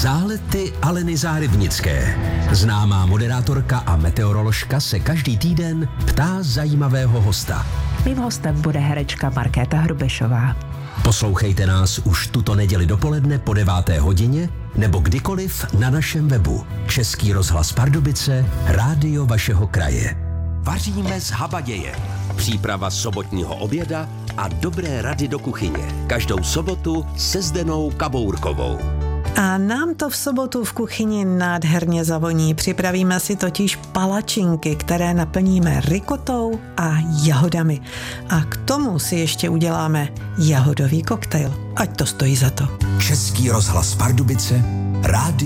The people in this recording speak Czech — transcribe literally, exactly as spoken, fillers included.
Zálety Aleny Zárybnické. Známá moderátorka a meteoroložka se každý týden ptá zajímavého hosta. Mým hostem bude herečka Markéta Hrubešová. Poslouchejte nás už tuto neděli dopoledne po deváté hodině nebo kdykoliv na našem webu. Český rozhlas Pardubice, rádio vašeho kraje. Vaříme z habaděje. Příprava sobotního oběda a dobré rady do kuchyně. Každou sobotu se Zdenou Kabourkovou. A nám to v sobotu v kuchyni nádherně zavoní. Připravíme si totiž palačinky, které naplníme rikotou a jahodami. A k tomu si ještě uděláme jahodový koktejl. Ať to stojí za to. Český rozhlas Pardubice, rádio